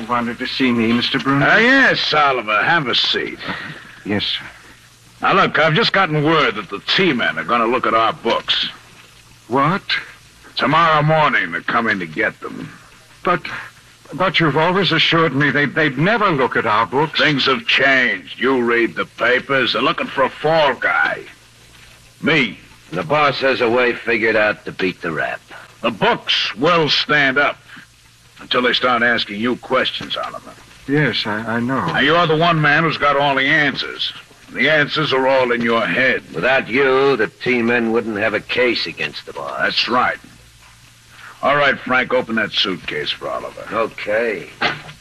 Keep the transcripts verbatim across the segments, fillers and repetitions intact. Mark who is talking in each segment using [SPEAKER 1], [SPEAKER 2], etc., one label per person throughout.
[SPEAKER 1] wanted to see me, Mister Bruno?
[SPEAKER 2] Uh, yes, Oliver. Have a seat.
[SPEAKER 1] Yes, sir.
[SPEAKER 2] Now, look, I've just gotten word that the T-men are going to look at our books.
[SPEAKER 1] What?
[SPEAKER 2] Tomorrow morning, they're coming to get them.
[SPEAKER 1] But... But you've always assured me they'd, they'd never look at our books.
[SPEAKER 2] Things have changed. You read the papers. They're looking for a fall guy. Me.
[SPEAKER 3] The boss has a way figured out to beat the rap.
[SPEAKER 2] The books will stand up until they start asking you questions, Oliver.
[SPEAKER 1] Yes, I, I know.
[SPEAKER 2] Now, you're the one man who's got all the answers. The answers are all in your head.
[SPEAKER 3] Without you, the T-men wouldn't have a case against the boss.
[SPEAKER 2] That's right. All right, Frank, open that suitcase for Oliver.
[SPEAKER 3] Okay.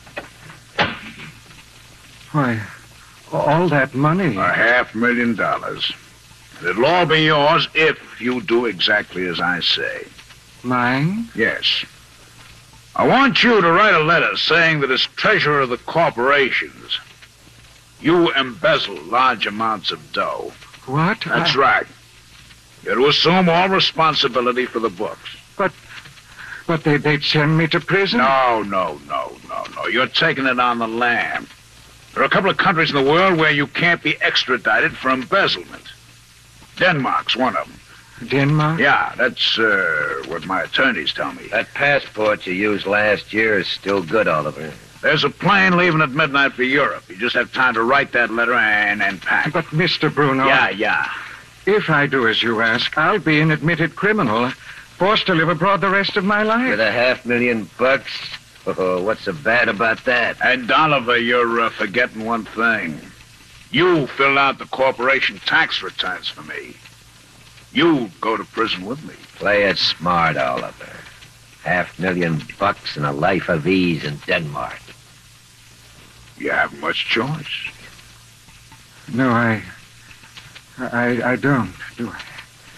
[SPEAKER 1] Why, all that money...
[SPEAKER 2] A half million dollars. It'll all be yours if you do exactly as I say.
[SPEAKER 1] Mine?
[SPEAKER 2] Yes. I want you to write a letter saying that as treasurer of the corporations, you embezzle large amounts of dough.
[SPEAKER 1] What?
[SPEAKER 2] That's
[SPEAKER 1] I...
[SPEAKER 2] right. You're to assume all responsibility for the books.
[SPEAKER 1] But... But they, they'd send me to prison?
[SPEAKER 2] No, no, no, no, no. You're taking it on the lam. There are a couple of countries in the world where you can't be extradited for embezzlement. Denmark's one of them.
[SPEAKER 1] Denmark?
[SPEAKER 2] Yeah, that's uh, what my attorneys tell me.
[SPEAKER 3] That passport you used last year is still good, Oliver.
[SPEAKER 2] There's a plane leaving at midnight for Europe. You just have time to write that letter and, and pack.
[SPEAKER 1] But, Mister Bruno...
[SPEAKER 2] Yeah, yeah.
[SPEAKER 1] If I do as you ask, I'll be an admitted criminal, forced to live abroad the rest of my life.
[SPEAKER 3] With a half million bucks? Oh, what's so bad about that?
[SPEAKER 2] And Oliver, you're uh, forgetting one thing. You filled out the corporation tax returns for me. You go to prison with me.
[SPEAKER 3] Play it smart, Oliver. Half million bucks and a life of ease in Denmark.
[SPEAKER 2] You haven't much choice.
[SPEAKER 1] No, I... I, I don't, do I?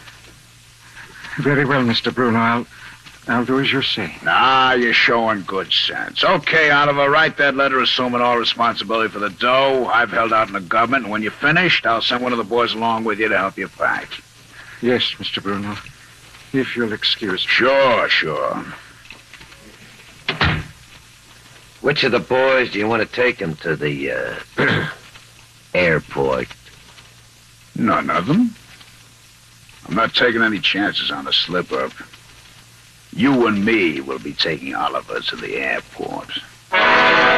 [SPEAKER 1] Very well, Mister Bruno. I'll, I'll do as you say.
[SPEAKER 2] Nah, you're showing good sense. Okay, Oliver, write that letter assuming all responsibility for the dough. I've held out in the government, and when you're finished, I'll send one of the boys along with you to help you pack.
[SPEAKER 1] Yes, Mister Bruno. If you'll excuse me.
[SPEAKER 2] Sure, sure.
[SPEAKER 3] Which of the boys do you want to take him to the, uh, airport?
[SPEAKER 2] None of them. I'm not taking any chances on a slip-up. You and me will be taking Oliver to the airport.